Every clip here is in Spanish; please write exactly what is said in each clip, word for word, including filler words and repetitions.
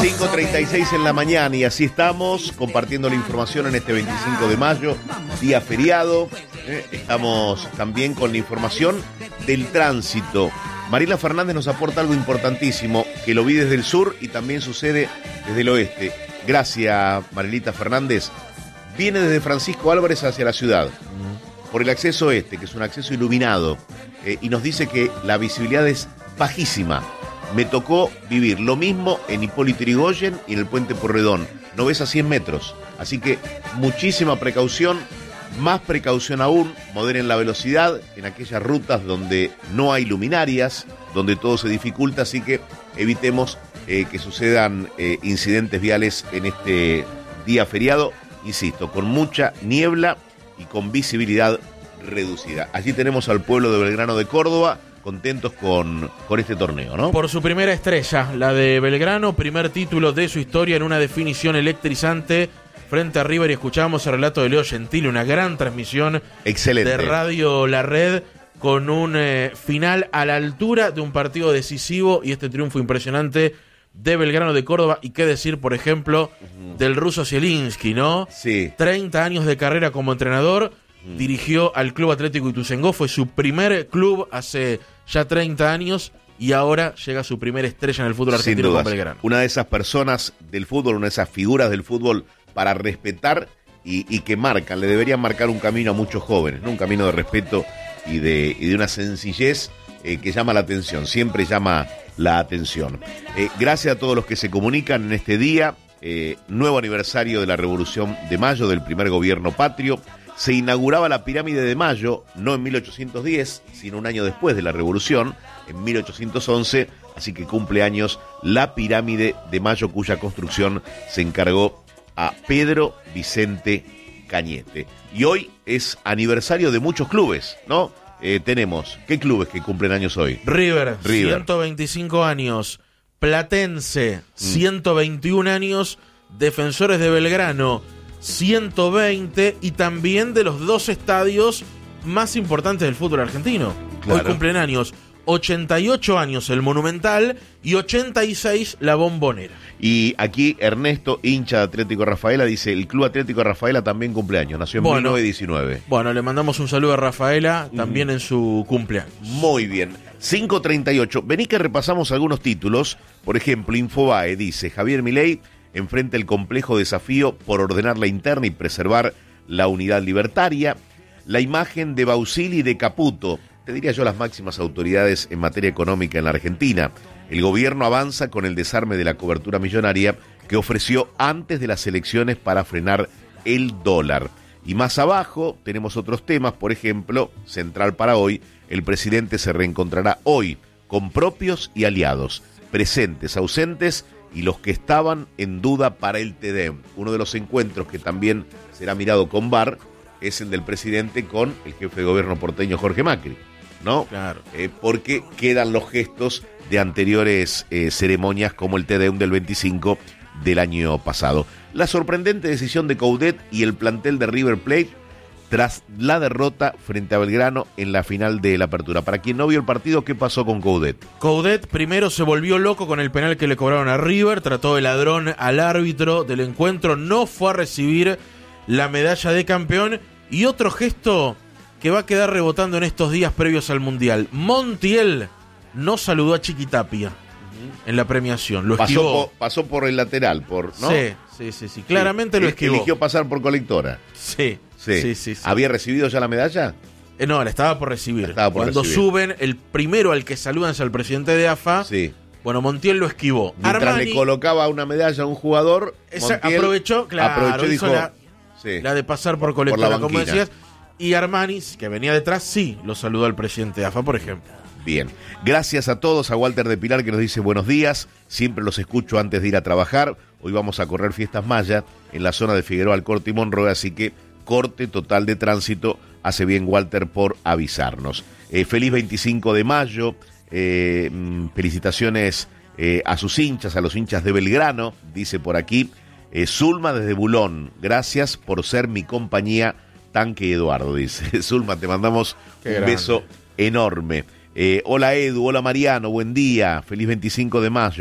cinco treinta y seis en la mañana y así estamos compartiendo la información en este veinticinco de mayo, día feriado. Eh, estamos también con la información del tránsito. Mariela Fernández nos aporta algo importantísimo, que lo vi desde el sur y también sucede desde el oeste. Gracias, Marilita Fernández. Viene desde Francisco Álvarez hacia la ciudad, por el acceso este, que es un acceso iluminado, eh, y nos dice que la visibilidad es bajísima. Me tocó vivir lo mismo en Hipólito Yrigoyen y en el Puente Porredón. No ves a cien metros, así que muchísima precaución, más precaución aún, moderen la velocidad en aquellas rutas donde no hay luminarias, donde todo se dificulta, así que evitemos eh, que sucedan eh, incidentes viales en este día feriado, insisto, con mucha niebla y con visibilidad reducida. Allí tenemos al pueblo de Belgrano de Córdoba, contentos con, con este torneo, ¿no? Por su primera estrella, la de Belgrano, primer título de su historia en una definición electrizante frente a River, y escuchamos el relato de Leo Gentile, una gran transmisión excelente de Radio La Red, con un eh, final a la altura de un partido decisivo y este triunfo impresionante de Belgrano de Córdoba. Y qué decir, por ejemplo, uh-huh. del ruso Zielinski, ¿no? Sí. treinta años de carrera como entrenador, uh-huh. dirigió al Club Atlético Ituzaingó, fue su primer club hace ya treinta años y ahora llega su primera estrella en el fútbol argentino con Belgrano. Una de esas personas del fútbol, una de esas figuras del fútbol para respetar y, y que marcan, le deberían marcar un camino a muchos jóvenes, ¿no? Un camino de respeto y de, y de una sencillez eh, que llama la atención, siempre llama la atención. Eh, gracias a todos los que se comunican en este día, eh, nuevo aniversario de la Revolución de Mayo, del primer gobierno patrio. Se inauguraba la pirámide de Mayo, no en mil ochocientos diez, sino un año después de la Revolución, en mil ochocientos once, así que cumple años la pirámide de Mayo, cuya construcción se encargó a Pedro Vicente Cañete. Y hoy es aniversario de muchos clubes, ¿no? Eh, tenemos, ¿qué clubes que cumplen años hoy? River, River. ciento veinticinco años, Platense, mm. ciento veintiún años, Defensores de Belgrano, ciento veinte, y también de los dos estadios más importantes del fútbol argentino. Claro. Hoy cumplen años, ochenta y ocho años el Monumental y ochenta y seis la Bombonera. Y aquí Ernesto, hincha de Atlético Rafaela, dice, el Club Atlético Rafaela también cumpleaños, nació en bueno, mil novecientos diecinueve. Bueno, le mandamos un saludo a Rafaela, también mm. en su cumpleaños. Muy bien. cinco treinta y ocho. Vení que repasamos algunos títulos. Por ejemplo, Infobae dice, Javier Milei enfrenta el complejo desafío por ordenar la interna y preservar la unidad libertaria. La imagen de Bausili y de Caputo, te diría yo las máximas autoridades en materia económica en la Argentina. El gobierno avanza con el desarme de la cobertura millonaria que ofreció antes de las elecciones para frenar el dólar. Y más abajo tenemos otros temas, por ejemplo, central para hoy, el presidente se reencontrará hoy con propios y aliados, presentes, ausentes y los que estaban en duda para el T D E M. Uno de los encuentros que también será mirado con V A R es el del presidente con el jefe de gobierno porteño Jorge Macri, ¿no? Claro. Eh, porque quedan los gestos de anteriores eh, ceremonias como el T D E M del veinticinco del año pasado. La sorprendente decisión de Coudet y el plantel de River Plate tras la derrota frente a Belgrano en la final de la Apertura. Para quien no vio el partido, ¿qué pasó con Coudet? Coudet primero se volvió loco con el penal que le cobraron a River, trató de ladrón al árbitro del encuentro, no fue a recibir la medalla de campeón, y otro gesto que va a quedar rebotando en estos días previos al Mundial. Montiel no saludó a Chiquitapia uh-huh. en la premiación, lo pasó esquivó. Por, pasó por el lateral, por ¿no? Sí, sí, sí, sí. claramente sí. lo esquivó. Eligió pasar por colectora. Sí, sí, sí, sí, sí. ¿Había recibido ya la medalla? Eh, no, la estaba por recibir. Estaba por Cuando recibir. suben, el primero al que saludan es al presidente de A F A. Sí. Bueno, Montiel lo esquivó. Mientras Armani, le colocaba una medalla a un jugador, esa, Montiel aprovechó, claro, aprovechó y dijo, la, sí, la de pasar por colectora, por como decías. Y Armani, que venía detrás, sí, lo saludó al presidente de A F A, por ejemplo. Bien, gracias a todos, a Walter de Pilar que nos dice buenos días, siempre los escucho antes de ir a trabajar, hoy vamos a correr Fiestas Maya en la zona de Figueroa, Alcorte y Monroe, así que corte total de tránsito, hace bien Walter por avisarnos. Eh, feliz veinticinco de mayo, eh, felicitaciones eh, a sus hinchas, a los hinchas de Belgrano, dice por aquí, eh, Zulma desde Bulón, gracias por ser mi compañía, Tanque Eduardo, dice. Zulma, te mandamos Qué un grande. beso enorme. Eh, hola Edu, hola Mariano, buen día, feliz veinticinco de mayo.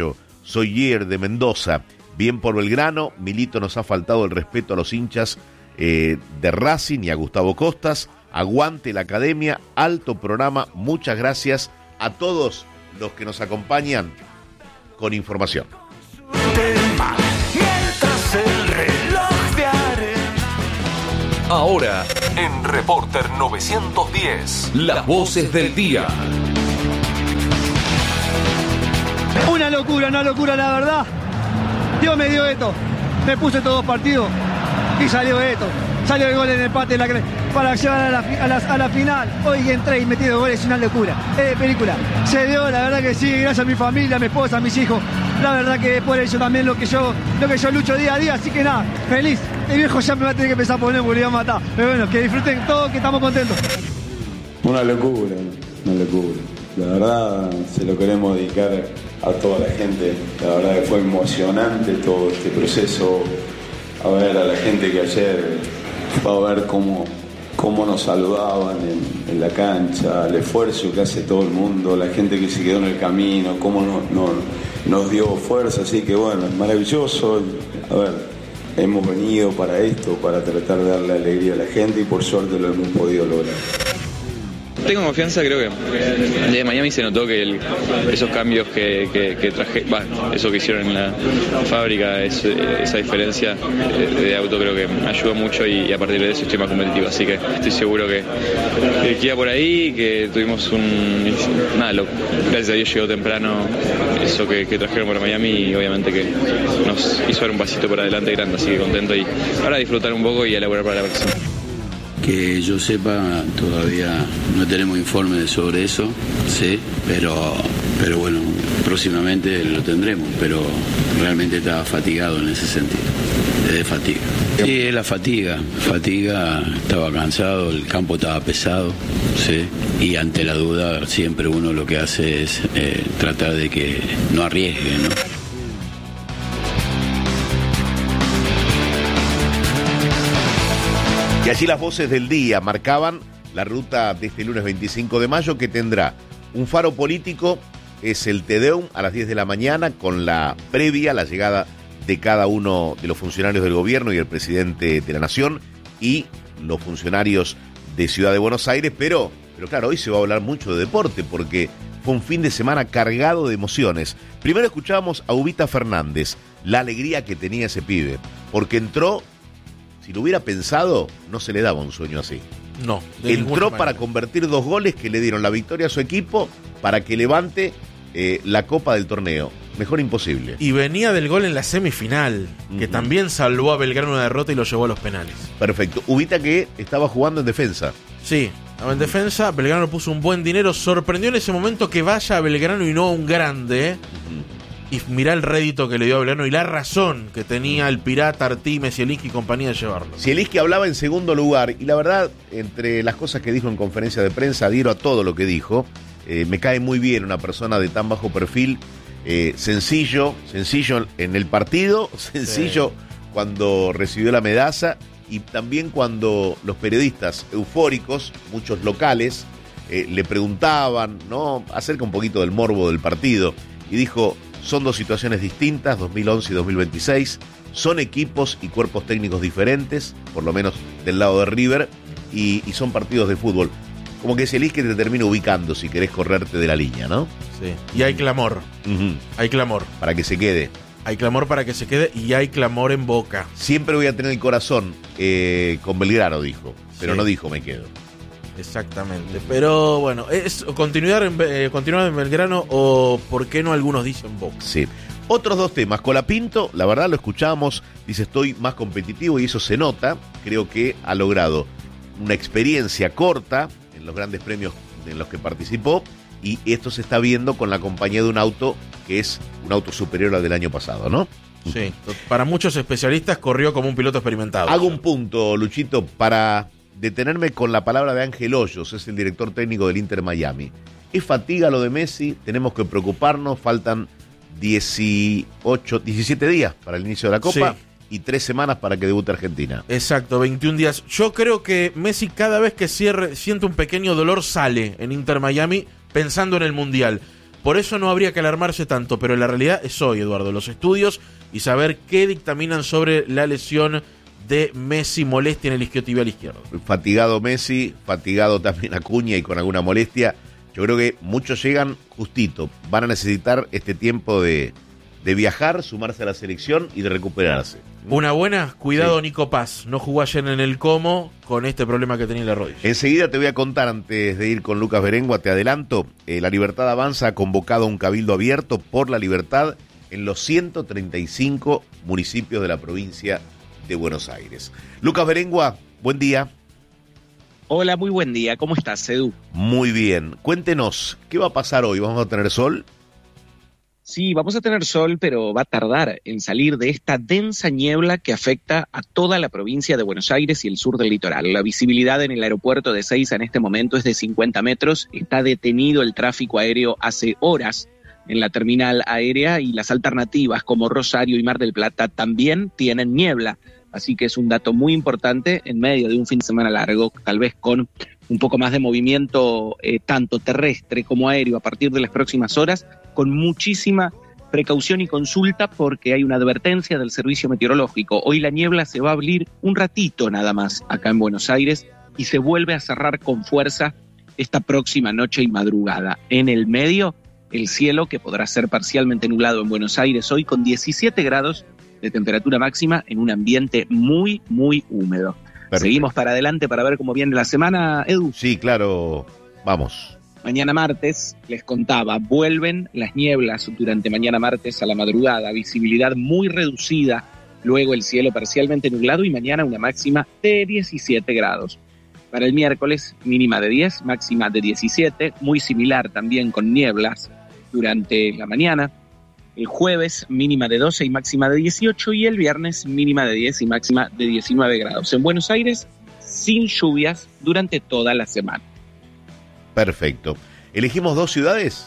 soy Gier de Mendoza. Bien por Belgrano, Milito nos ha faltado el respeto a los hinchas eh, de Racing y a Gustavo Costas. Aguante la academia, alto programa, muchas gracias a todos los que nos acompañan con información. Ahora, en Reporter novecientos diez, las voces del día. Una locura, una locura la verdad. Dios me dio esto. Me puse todos los partidos y salió esto. Salió el gol en el empate la, para llegar a la, a, la, a la final. Hoy entré y metí dos goles, es una locura. Es de película. Se dio, la verdad que sí, gracias a mi familia, a mi esposa, a mis hijos. La verdad que por eso también lo que yo lo que yo lucho día a día, así que nada, feliz. El viejo ya me va a tener que empezar a poner porque lo iba a matar. Pero bueno, que disfruten todos, que estamos contentos. Una locura, una locura. La verdad se lo queremos dedicar a toda la gente. La verdad que fue emocionante todo este proceso. A ver a la gente que ayer fue a ver cómo, cómo nos saludaban en, en la cancha, el esfuerzo que hace todo el mundo, la gente que se quedó en el camino, cómo nos, nos, nos dio fuerza. Así que bueno, es maravilloso. A ver, hemos venido para esto, para tratar de darle alegría a la gente y por suerte lo hemos podido lograr. Tengo confianza, creo que desde Miami se notó que el, esos cambios que, que, que traje, bueno, eso que hicieron en la fábrica, es, esa diferencia de, de auto creo que me ayudó mucho y, y a partir de eso estoy más competitivo, así que estoy seguro que, que iba por ahí, que tuvimos un... Nada, lo, gracias a Dios llegó temprano eso que, que trajeron para Miami y obviamente que nos hizo dar un pasito por adelante grande, así que contento y ahora disfrutar un poco y elaborar para la próxima. Que yo sepa, todavía no tenemos informes sobre eso, sí, pero, pero bueno, próximamente lo tendremos, pero realmente estaba fatigado en ese sentido, de fatiga. Sí, es la fatiga, fatiga, estaba cansado, el campo estaba pesado, sí, y ante la duda siempre uno lo que hace es eh, tratar de que no arriesgue, ¿no? Y allí las voces del día marcaban la ruta de este lunes veinticinco de mayo, que tendrá un faro político, es el Te Deum a las diez de la mañana, con la previa, la llegada de cada uno de los funcionarios del gobierno y el presidente de la Nación y los funcionarios de Ciudad de Buenos Aires, pero, pero claro, hoy se va a hablar mucho de deporte porque fue un fin de semana cargado de emociones. Primero escuchábamos a Ubita Fernández, la alegría que tenía ese pibe, porque entró. Si lo hubiera pensado, no se le daba un sueño así. No. Entró para convertir dos goles que le dieron la victoria a su equipo para que levante eh, la copa del torneo. Mejor imposible. Y venía del gol en la semifinal, uh-huh. que también salvó a Belgrano una derrota y lo llevó a los penales. Perfecto. Ubita que estaba jugando en defensa. Sí, estaba en defensa. Belgrano puso un buen dinero. Sorprendió en ese momento que vaya a Belgrano y no a un grande, ¿eh? Uh-huh. Y mirá el rédito que le dio a Belgrano y la razón que tenía el Pirata, Artimes, Zielinski y compañía de llevarlo. Zielinski hablaba en segundo lugar y la verdad, entre las cosas que dijo en conferencia de prensa, adhiero a todo lo que dijo. Eh, me cae muy bien una persona de tan bajo perfil, eh, sencillo, sencillo en el partido, sencillo sí. cuando recibió la medalla y también cuando los periodistas eufóricos, muchos locales, eh, le preguntaban, ¿no? Acerca un poquito del morbo del partido y dijo... Son dos situaciones distintas, dos mil once y dos mil veintiséis. Son equipos y cuerpos técnicos diferentes, por lo menos del lado de River, y, y son partidos de fútbol. Como que Zielinski te termina ubicando si querés correrte de la línea, ¿no? Sí. Y hay clamor. Uh-huh. Hay clamor. Para que se quede. Hay clamor para que se quede y hay clamor en Boca. Siempre voy a tener el corazón eh, con Belgrano, dijo. Pero sí. no dijo me quedo. Exactamente, pero bueno, ¿es continuar en, eh, continuar en Belgrano o por qué no algunos dicen Boca? Sí. Otros dos temas, Colapinto, la verdad lo escuchamos, dice estoy más competitivo y eso se nota, creo que ha logrado una experiencia corta en los grandes premios en los que participó y esto se está viendo con la compañía de un auto que es un auto superior al del año pasado, ¿no? Sí, para muchos especialistas corrió como un piloto experimentado. Hago un punto, Luchito, para... detenerme con la palabra de Ángel Hoyos, es el director técnico del Inter Miami. ¿Es fatiga lo de Messi? ¿Tenemos que preocuparnos? Faltan dieciocho, diecisiete días para el inicio de la Copa sí. y tres semanas para que debute Argentina. Exacto, veintiún días. Yo creo que Messi cada vez que cierre, siente un pequeño dolor, sale en Inter Miami pensando en el Mundial. Por eso no habría que alarmarse tanto, pero la realidad es hoy, Eduardo, los estudios y saber qué dictaminan sobre la lesión de Messi, molestia en el isquiotibial izquierdo. Fatigado Messi, fatigado también Acuña y con alguna molestia. Yo creo que muchos llegan justito, van a necesitar este tiempo de, de viajar, sumarse a la selección y de recuperarse. Una buena, cuidado, sí. Nico Paz, no jugó ayer en el Como con este problema que tenía en la rodilla. Enseguida te voy a contar, antes de ir con Lucas Berengua, te adelanto, eh, la Libertad Avanza ha convocado un cabildo abierto por la libertad en los ciento treinta y cinco municipios de la provincia de Buenos Aires. Lucas Berengua, buen día. Hola, muy buen día. ¿Cómo estás, Edu? Muy bien. Cuéntenos, ¿qué va a pasar hoy? ¿Vamos a tener sol? Sí, vamos a tener sol, pero va a tardar en salir de esta densa niebla que afecta a toda la provincia de Buenos Aires y el sur del litoral. La visibilidad en el aeropuerto de Ezeiza en este momento es de cincuenta metros. Está detenido el tráfico aéreo hace horas en la terminal aérea y las alternativas como Rosario y Mar del Plata también tienen niebla. Así que es un dato muy importante en medio de un fin de semana largo, tal vez con un poco más de movimiento eh, tanto terrestre como aéreo a partir de las próximas horas, con muchísima precaución y consulta porque hay una advertencia del servicio meteorológico. Hoy la niebla se va a abrir un ratito nada más acá en Buenos Aires y se vuelve a cerrar con fuerza esta próxima noche y madrugada. En el medio, el cielo que podrá ser parcialmente nublado en Buenos Aires hoy con diecisiete grados de temperatura máxima en un ambiente muy, muy húmedo. Perfecto. Seguimos para adelante para ver cómo viene la semana, Edu. Sí, claro, vamos. Mañana martes, les contaba, vuelven las nieblas durante mañana martes a la madrugada, visibilidad muy reducida, luego el cielo parcialmente nublado y mañana una máxima de diecisiete grados. Para el miércoles, mínima de diez, máxima de diecisiete, muy similar también con nieblas durante la mañana. El jueves, mínima de doce y máxima de dieciocho, y el viernes, mínima de diez y máxima de diecinueve grados. En Buenos Aires, sin lluvias durante toda la semana. Perfecto. ¿Elegimos dos ciudades?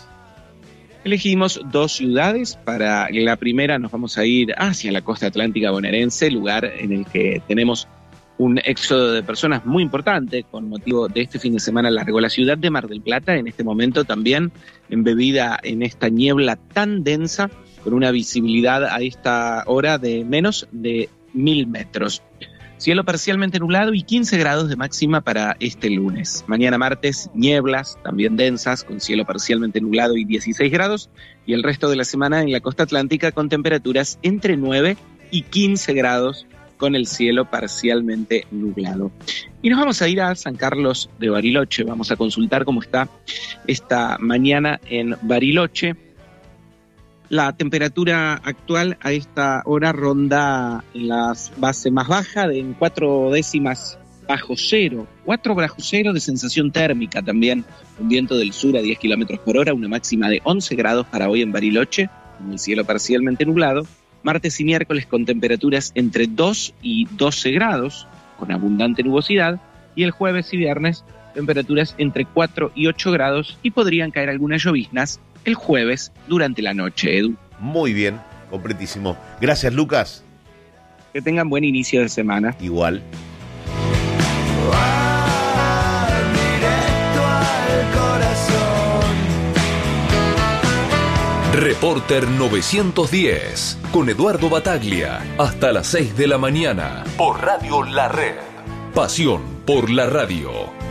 Elegimos dos ciudades. Para la primera nos vamos a ir hacia la costa atlántica bonaerense, lugar en el que tenemos un éxodo de personas muy importante con motivo de este fin de semana largo. La ciudad de Mar del Plata en este momento también embebida en esta niebla tan densa, con una visibilidad a esta hora de menos de mil metros. Cielo parcialmente nublado y quince grados de máxima para este lunes. Mañana martes, nieblas también densas, con cielo parcialmente nublado y dieciséis grados. Y el resto de la semana en la costa atlántica con temperaturas entre nueve y quince grados, con el cielo parcialmente nublado. Y nos vamos a ir a San Carlos de Bariloche. Vamos a consultar cómo está esta mañana en Bariloche. La temperatura actual a esta hora ronda la base más baja de en cuatro décimas bajo cero. Cuatro bajo cero de sensación térmica también. Un viento del sur a diez kilómetros por hora, una máxima de once grados para hoy en Bariloche, con el cielo parcialmente nublado. Martes y miércoles con temperaturas entre dos y doce grados, con abundante nubosidad. Y el jueves y viernes, temperaturas entre cuatro y ocho grados y podrían caer algunas lloviznas el jueves durante la noche, Edu. Muy bien, completísimo. Gracias, Lucas. Que tengan buen inicio de semana. Igual. Reporter novecientos diez, con Eduardo Bataglia, hasta las seis de la mañana, por Radio La Red. Pasión por la radio.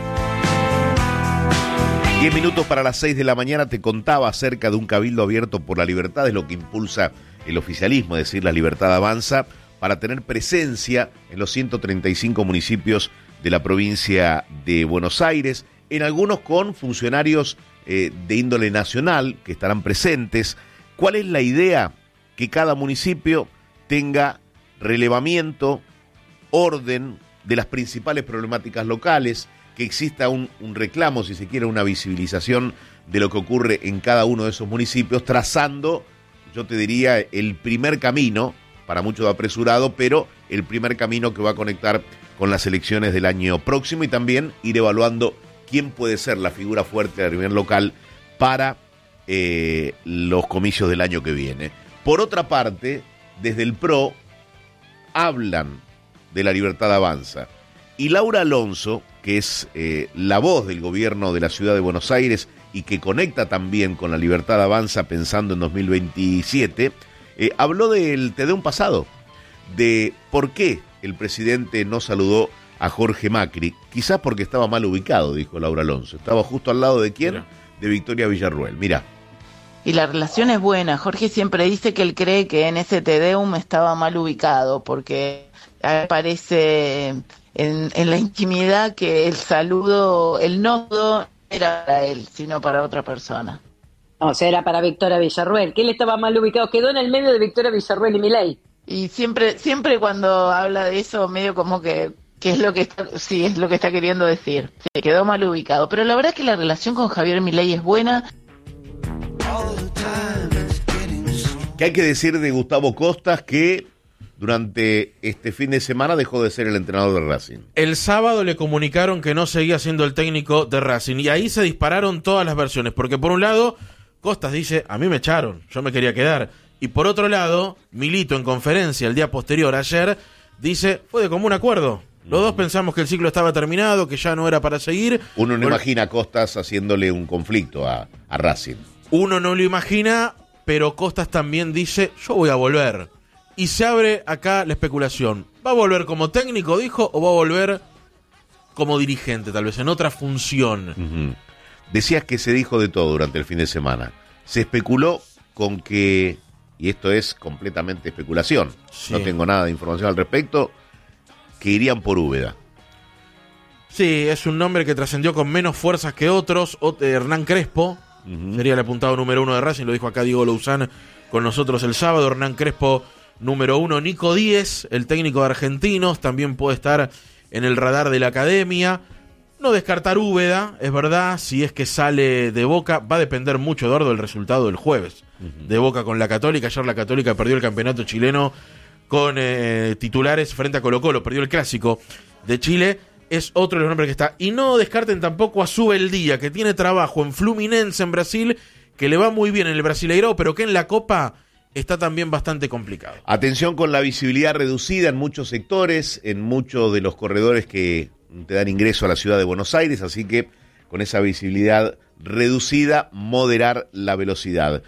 Diez minutos para las seis de la mañana. Te contaba acerca de un cabildo abierto por la libertad, es lo que impulsa el oficialismo, es decir, la Libertad Avanza, para tener presencia en los ciento treinta y cinco municipios de la provincia de Buenos Aires, en algunos con funcionarios eh, de índole nacional que estarán presentes. ¿Cuál es la idea? Que cada municipio tenga relevamiento, orden de las principales problemáticas locales, que exista un, un reclamo, si se quiere, una visibilización de lo que ocurre en cada uno de esos municipios, trazando, yo te diría, el primer camino, para muchos apresurado, pero el primer camino que va a conectar con las elecciones del año próximo, y también ir evaluando quién puede ser la figura fuerte a nivel local para eh, los comicios del año que viene. Por otra parte, desde el P R O hablan de la Libertad Avanza, y Laura Alonso, que es eh, la voz del gobierno de la ciudad de Buenos Aires y que conecta también con La Libertad Avanza pensando en dos mil veintisiete, eh, habló del Te Deum pasado, de por qué el presidente no saludó a Jorge Macri, quizás porque estaba mal ubicado, dijo Laura Alonso. Estaba justo al lado de quién, Mira. de Victoria Villarruel. Mirá. Y la relación es buena. Jorge siempre dice que él cree que en ese Te Deum estaba mal ubicado, porque parece en, en la intimidad que el saludo, el nodo, no era para él, sino para otra persona. O sea, era para Victoria Villarruel, que él estaba mal ubicado, quedó en el medio de Victoria Villarruel y Milei. Y siempre, siempre cuando habla de eso, medio como que, que es lo que está, sí, es lo que está queriendo decir. Se quedó mal ubicado. Pero la verdad es que la relación con Javier Milei es buena. ¿Qué hay que decir de Gustavo Costas, que durante este fin de semana dejó de ser el entrenador de Racing? El sábado le comunicaron que no seguía siendo el técnico de Racing, y ahí se dispararon todas las versiones, porque por un lado, Costas dice, a mí me echaron, yo me quería quedar, y por otro lado, Milito en conferencia el día posterior, ayer, dice, fue de común acuerdo. Los dos pensamos que el ciclo estaba terminado, que ya no era para seguir. Uno no Por... imagina a Costas haciéndole un conflicto a, a Racing. Uno no lo imagina, pero Costas también dice, yo voy a volver. Y se abre acá la especulación. ¿Va a volver como técnico, dijo, o va a volver como dirigente, tal vez, en otra función? Uh-huh. Decías que se dijo de todo durante el fin de semana. Se especuló con que, y esto es completamente especulación, sí. no tengo nada de información al respecto, que irían por Úbeda. Sí, es un nombre que trascendió con menos fuerzas que otros. O, eh, Hernán Crespo, uh-huh. sería el apuntado número uno de Racing, lo dijo acá Diego Louzán con nosotros el sábado. Hernán Crespo, número uno. Nico Díez, el técnico de Argentinos, también puede estar en el radar de la academia. No descartar Úbeda, es verdad, si es que sale de Boca, va a depender mucho, Eduardo, del resultado del jueves. Uh-huh. De Boca con la Católica. Ayer la Católica perdió el campeonato chileno con eh, titulares frente a Colo-Colo, perdió el clásico de Chile. Es otro de los nombres que está. Y no descarten tampoco a Subeldía, que tiene trabajo en Fluminense en Brasil, que le va muy bien en el Brasileirão, pero que en la Copa está también bastante complicado. Atención con la visibilidad reducida en muchos sectores, en muchos de los corredores que te dan ingreso a la ciudad de Buenos Aires, así que con esa visibilidad reducida, moderar la velocidad.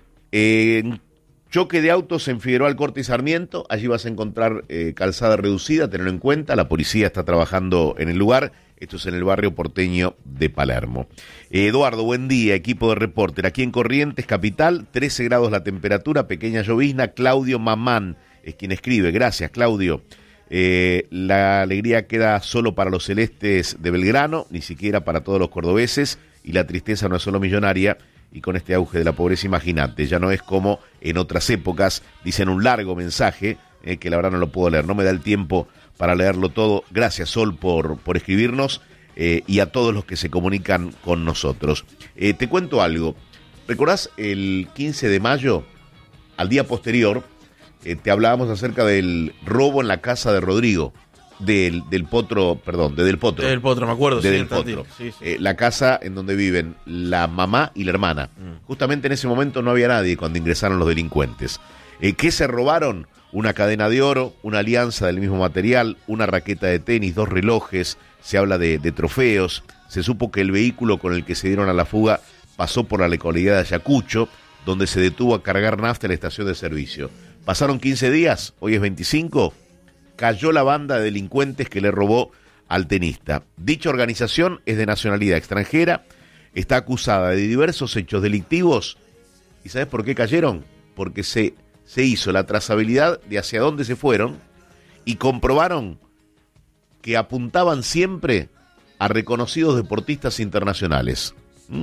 Eh, choque de autos en Figueroa Alcorta y Sarmiento, allí vas a encontrar eh, calzada reducida, tenerlo en cuenta, la policía está trabajando en el lugar, esto es en el barrio porteño de Palermo. Eh, Eduardo, buen día, equipo de Reporter, aquí en Corrientes Capital, trece grados la temperatura, pequeña llovizna. Claudio Mamán es quien escribe, gracias Claudio. Eh, la alegría queda solo para los celestes de Belgrano, ni siquiera para todos los cordobeses, y la tristeza no es solo millonaria. Y con este auge de la pobreza, imagínate, ya no es como en otras épocas. Dicen un largo mensaje, eh, que la verdad no lo puedo leer, no me da el tiempo para leerlo todo. Gracias, Sol, por, por escribirnos, eh, y a todos los que se comunican con nosotros. Eh, te cuento algo. ¿Recordás el quince de mayo, al día posterior, eh, te hablábamos acerca del robo en la casa de Rodrigo? Del, del Potro, perdón, de Del Potro. Del Potro, me acuerdo. De sí, Del Potro. Sí, sí. Eh, la casa en donde viven la mamá y la hermana. Mm. Justamente en ese momento no había nadie cuando ingresaron los delincuentes. Eh, ¿Qué se robaron? Una cadena de oro, una alianza del mismo material, una raqueta de tenis, dos relojes. Se habla de, de trofeos. Se supo que el vehículo con el que se dieron a la fuga pasó por la localidad de Ayacucho, donde se detuvo a cargar nafta en la estación de servicio. Pasaron quince días, hoy es veinticinco. Cayó la banda de delincuentes que le robó al tenista. Dicha organización es de nacionalidad extranjera, está acusada de diversos hechos delictivos. ¿Y sabes por qué cayeron? Porque se, se hizo la trazabilidad de hacia dónde se fueron y comprobaron que apuntaban siempre a reconocidos deportistas internacionales. ¿Mm?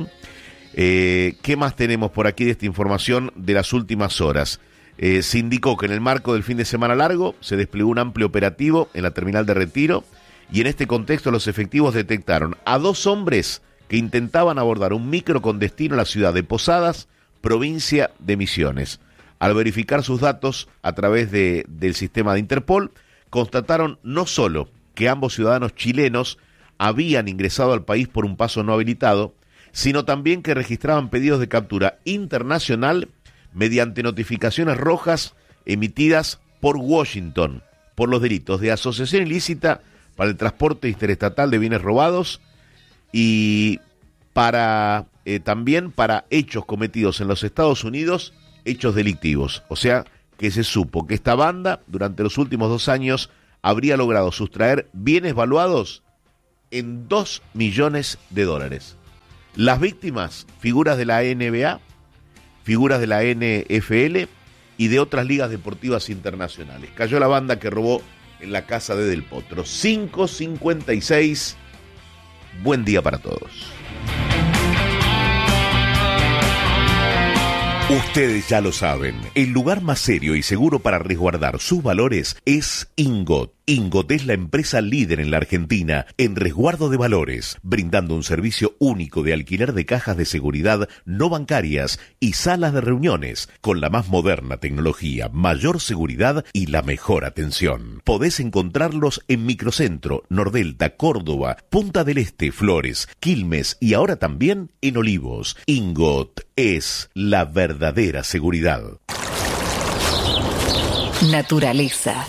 Eh, ¿Qué más tenemos por aquí de esta información de las últimas horas? Eh, se indicó que en el marco del fin de semana largo se desplegó un amplio operativo en la terminal de Retiro, y en este contexto los efectivos detectaron a dos hombres que intentaban abordar un micro con destino a la ciudad de Posadas, provincia de Misiones. Al verificar sus datos a través de, del sistema de Interpol, constataron no solo que ambos ciudadanos chilenos habían ingresado al país por un paso no habilitado, sino también que registraban pedidos de captura internacional mediante notificaciones rojas emitidas por Washington por los delitos de asociación ilícita para el transporte interestatal de bienes robados y para eh, también para hechos cometidos en los Estados Unidos, hechos delictivos. O sea, que se supo que esta banda, durante los últimos dos años, habría logrado sustraer bienes valuados en dos millones de dólares. Las víctimas, figuras de la N B A, figuras de la N F L y de otras ligas deportivas internacionales. Cayó la banda que robó en la casa de Del Potro. cinco cincuenta y seis. Buen día para todos. Ustedes ya lo saben, el lugar más serio y seguro para resguardar sus valores es Ingot. Ingot es la empresa líder en la Argentina en resguardo de valores, brindando un servicio único de alquiler de cajas de seguridad no bancarias y salas de reuniones, con la más moderna tecnología, mayor seguridad y la mejor atención. Podés encontrarlos en Microcentro, Nordelta, Córdoba, Punta del Este, Flores, Quilmes y ahora también en Olivos. Ingot es la verdadera seguridad. Naturaleza.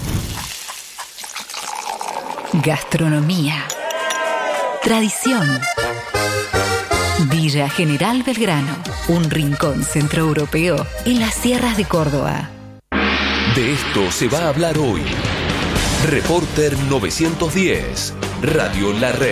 Gastronomía. Tradición. Villa General Belgrano, un rincón centroeuropeo en las sierras de Córdoba. De esto se va a hablar hoy. Reporter novecientos diez, Radio La Red.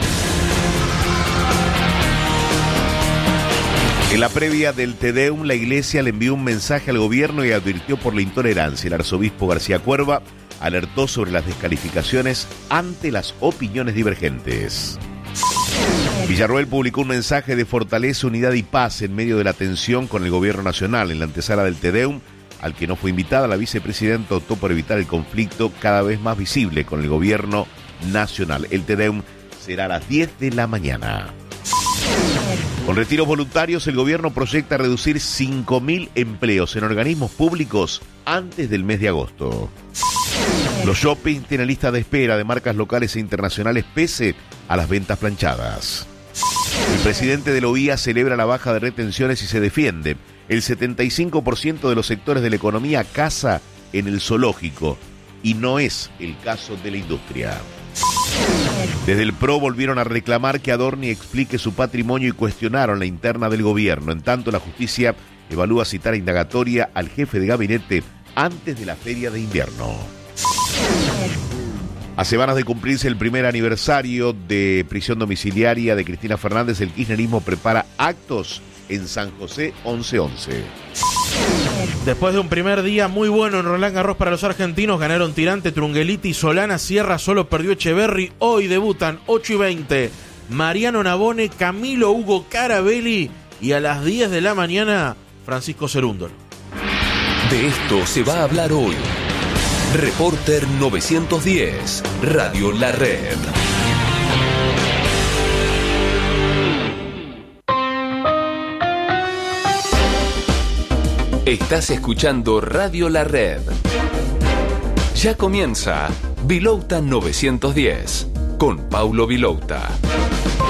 En la previa del Te Deum, la Iglesia le envió un mensaje al gobierno y advirtió por la intolerancia. El arzobispo García Cuerva alertó sobre las descalificaciones ante las opiniones divergentes. Villarroel publicó un mensaje de fortaleza, unidad y paz en medio de la tensión con el gobierno nacional. En la antesala del Te Deum, al que no fue invitada, la vicepresidenta optó por evitar el conflicto cada vez más visible con el gobierno nacional. El Te Deum será a las diez de la mañana. Con retiros voluntarios, el gobierno proyecta reducir cinco mil empleos en organismos públicos antes del mes de agosto. Los shoppings tienen lista de espera de marcas locales e internacionales pese a las ventas planchadas. El presidente de la O I A celebra la baja de retenciones y se defiende. El setenta y cinco por ciento de los sectores de la economía caza en el zoológico y no es el caso de la industria. Desde el P R O volvieron a reclamar que Adorni explique su patrimonio y cuestionaron la interna del gobierno. En tanto, la justicia evalúa citar a indagatoria al jefe de gabinete antes de la feria de invierno. A semanas de cumplirse el primer aniversario de prisión domiciliaria de Cristina Fernández, el kirchnerismo prepara actos en San José once once. Después de un primer día muy bueno en Roland Garros para los argentinos, ganaron Tirante, Trungeliti, Solana, Sierra, solo perdió Echeverry. Hoy debutan ocho y veinte Mariano Navone, Camilo Hugo Carabelli y a las diez de la mañana Francisco Cerúndolo. De esto se va a hablar hoy. Reporter novecientos diez, Radio La Red. Estás escuchando Radio La Red. Ya comienza Vilouta novecientos diez con Paulo Vilouta.